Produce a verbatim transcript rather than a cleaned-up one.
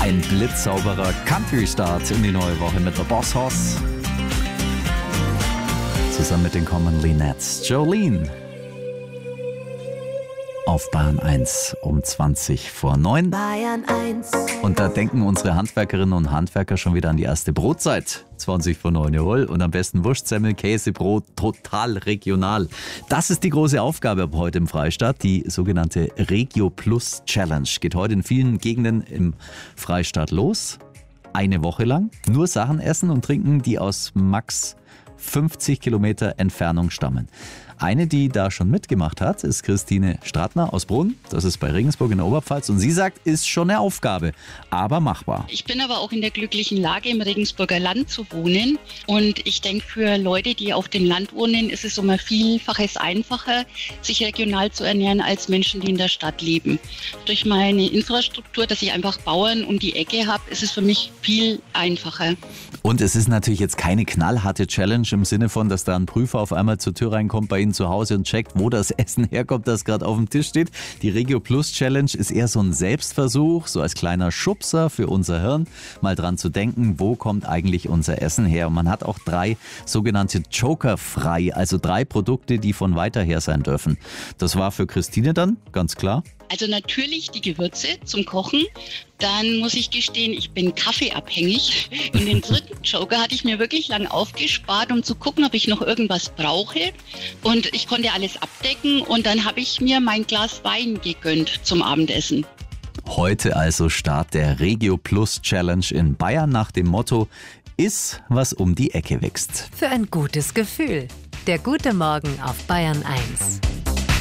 Ein blitzsauberer Country-Start in die neue Woche mit der Boss Hoss. Zusammen mit den Commonly Nets. Jolene. Auf Bayern eins um zwanzig vor neun. Bayern eins. Und da denken unsere Handwerkerinnen und Handwerker schon wieder an die erste Brotzeit. zwanzig vor neun, jawohl. Und am besten Wurstsemmel, Käsebrot, total regional. Das ist die große Aufgabe ab heute im Freistaat. Die sogenannte Regio Plus Challenge geht heute in vielen Gegenden im Freistaat los. Eine Woche lang. Nur Sachen essen und trinken, die aus max fünfzig Kilometer Entfernung stammen. Eine, die da schon mitgemacht hat, ist Christine Stratner aus Brunn. Das ist bei Regensburg in der Oberpfalz. Und sie sagt, ist schon eine Aufgabe, aber machbar. Ich bin aber auch in der glücklichen Lage, im Regensburger Land zu wohnen. Und ich denke, für Leute, die auf dem Land wohnen, ist es um ein Vielfaches einfacher, sich regional zu ernähren, als Menschen, die in der Stadt leben. Durch meine Infrastruktur, dass ich einfach Bauern um die Ecke habe, ist es für mich viel einfacher. Und es ist natürlich jetzt keine knallharte Challenge im Sinne von, dass da ein Prüfer auf einmal zur Tür reinkommt bei Ihnen zu Hause und checkt, wo das Essen herkommt, das gerade auf dem Tisch steht. Die Regio Plus Challenge ist eher so ein Selbstversuch, so als kleiner Schubser für unser Hirn, mal dran zu denken, wo kommt eigentlich unser Essen her. Und man hat auch drei sogenannte Joker frei, also drei Produkte, die von weiter her sein dürfen. Das war für Christine dann ganz klar. Also natürlich die Gewürze zum Kochen. Dann muss ich gestehen, ich bin kaffeeabhängig. Und den dritten Joker hatte ich mir wirklich lang aufgespart, um zu gucken, ob ich noch irgendwas brauche. Und ich konnte alles abdecken und dann habe ich mir mein Glas Wein gegönnt zum Abendessen. Heute also Start der Regio Plus Challenge in Bayern nach dem Motto: Iss, was um die Ecke wächst. Für ein gutes Gefühl. Der gute Morgen auf Bayern eins.